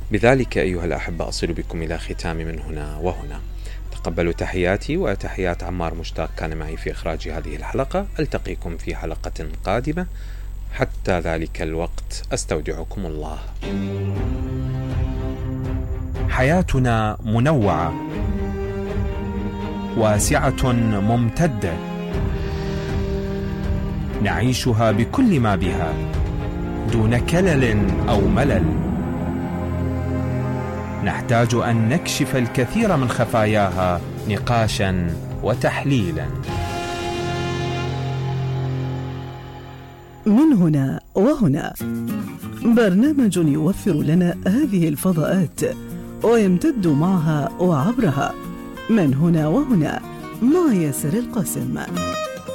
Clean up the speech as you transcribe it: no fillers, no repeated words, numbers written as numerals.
بذلك أيها الأحبة أصل بكم إلى ختام من هنا وهنا. تقبلوا تحياتي وتحيات عمار مشتاق كان معي في إخراج هذه الحلقة. ألتقيكم في حلقة قادمة، حتى ذلك الوقت أستودعكم الله. حياتنا منوعة واسعة ممتدة، نعيشها بكل ما بها دون كلل أو ملل. نحتاج أن نكشف الكثير من خفاياها نقاشا وتحليلا. من هنا وهنا، برنامج يوفر لنا هذه الفضاءات ويمتد معها وعبرها. من هنا وهنا مع ياسر القاسم.